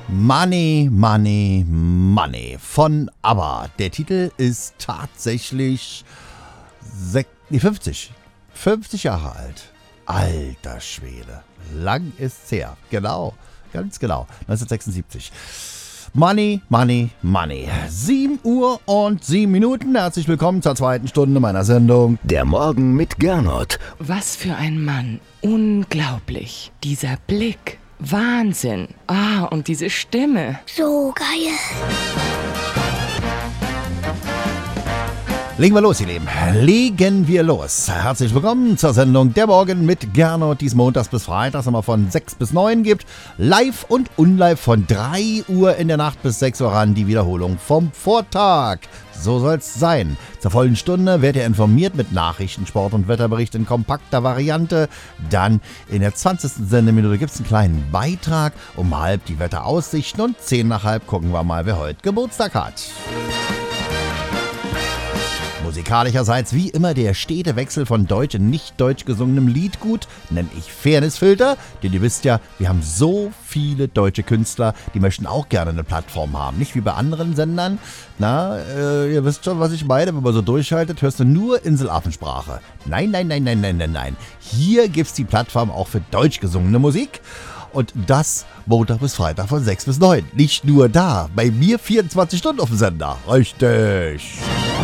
Money, Money, Money von ABBA. Der Titel ist tatsächlich 50 Jahre alt. Alter Schwede. Lang ist's her. Genau, ganz genau. 1976. Money, Money, Money. 7 Uhr und 7 Minuten. Herzlich willkommen zur zweiten Stunde meiner Sendung. Der Morgen mit Gernot. Was für ein Mann. Unglaublich. Dieser Blick. Wahnsinn. Und diese Stimme. So geil. Legen wir los, ihr Lieben. Legen wir los. Herzlich willkommen zur Sendung Der Morgen mit Gernot, die es montags bis freitags immer von 6 bis 9 gibt. Live und unlive von 3 Uhr in der Nacht bis 6 Uhr an, die Wiederholung vom Vortag. So soll's sein. Zur vollen Stunde werdet ihr informiert mit Nachrichten, Sport und Wetterbericht in kompakter Variante. Dann in der 20. Sendeminute gibt's einen kleinen Beitrag. Um halb die Wetteraussichten und 10 nach halb gucken wir mal, wer heute Geburtstag hat. Musikalischerseits wie immer der stete Wechsel von deutsch und nicht deutsch gesungenem Liedgut, nenne ich Fairnessfilter, denn ihr wisst ja, wir haben so viele deutsche Künstler, die möchten auch gerne eine Plattform haben, nicht wie bei anderen Sendern. Ihr wisst schon, was ich meine, wenn man so durchhaltet, hörst du nur Inselaffensprache. Nein. Hier gibt's die Plattform auch für deutsch gesungene Musik. Und das Montag bis Freitag von 6 bis 9. Nicht nur da, bei mir 24 Stunden auf dem Sender. Richtig.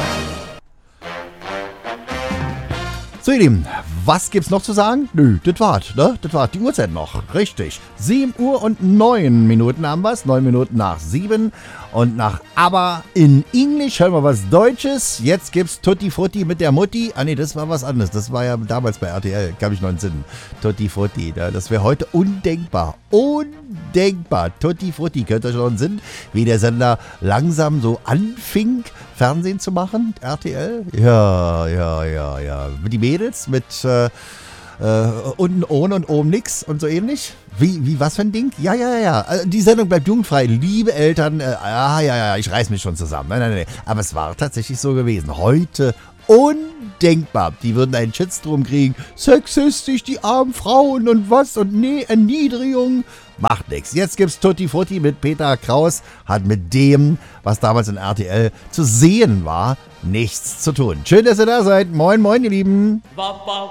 So, ihr Lieben, was gibt's noch zu sagen? Nö, das war's, ne? Das war die Uhrzeit noch. Richtig. 7 Uhr und 9 Minuten haben wir's. 9 Minuten nach 7. Und nach ABBA in Englisch hören wir was Deutsches. Jetzt gibt's Tutti Frutti mit der Mutti. Nee, das war was anderes. Das war ja damals bei RTL. Kann mich noch entsinnen. Tutti Frutti. Das wäre heute undenkbar. Undenkbar. Tutti Frutti. Könnt ihr euch noch entsinnen, wie der Sender langsam so anfing, Fernsehen zu machen? RTL? Ja. Die Mädels mit unten ohne und oben nix und so ähnlich. Wie was für ein Ding? Ja. Also die Sendung bleibt jugendfrei. Liebe Eltern, ich reiß mich schon zusammen. Nein. Aber es war tatsächlich so gewesen. Heute undenkbar. Die würden einen Shitstorm kriegen. Sexistisch, die armen Frauen und was und Erniedrigung. Macht nix. Jetzt gibt's Tutti Frutti mit Peter Kraus. Hat mit dem, was damals in RTL zu sehen war, nichts zu tun. Schön, dass ihr da seid. Moin, ihr Lieben.